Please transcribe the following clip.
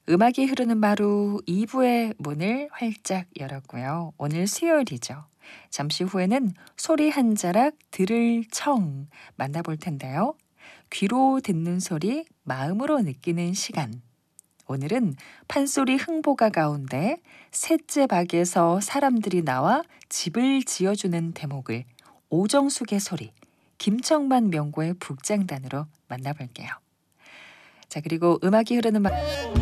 음악이 흐르는 마루 2부의 문을 활짝 열었고요. 오늘 수요일이죠. 잠시 후에는 소리 한 자락 들을 청 만나볼 텐데요. 귀로 듣는 소리 마음으로 느끼는 시간. 오늘은 판소리 흥보가 가운데 셋째 박에서 사람들이 나와 집을 지어주는 대목을 오정숙의 소리, 김청만 명고의 북장단으로 만나볼게요. 자, 그리고 음악이 흐르는